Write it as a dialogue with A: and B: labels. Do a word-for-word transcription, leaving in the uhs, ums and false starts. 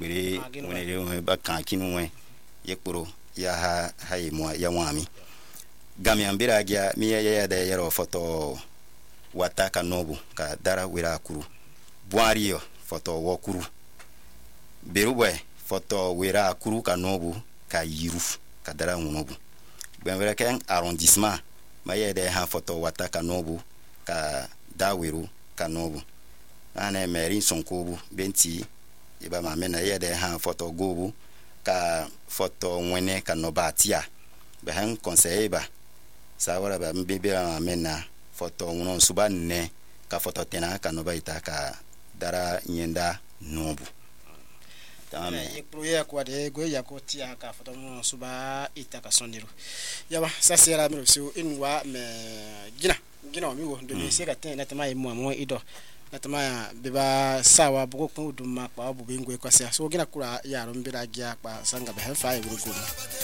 A: bere wonere ba kan kinu we yekporo ya ha ha yemo ya wami gami ambira gya mi ya ya da yero foto wata ka nobu ka dara wira kuru buario foto wo kuru berubwe foto wira kuru ka nobu ka yiru ka dara nobu benwere ken arrondissement ma ya da ha foto wata ka nobu ka dawiru ka nobu ana meri sonkobu benti iba ma mena ya da ha foto gobu ka foto wene ka nobatia be han conseiller ba sawara ba mbebe ma mena foto wono suba ne ka foto tena ka nobaita ka dara nyenda nobu
B: tame ekproye kwa de go ya ko tia ka foto wono suba ita ka sondiru yawa sa sera mi so inwa me gina gina mi wo ndo mi se ka ten na tama mu amu ido na tama beba sawa bugo kun dum ma pa bu bengwe kwase so gina kura ya ro mbira gya pa sanga be ha fa e bugo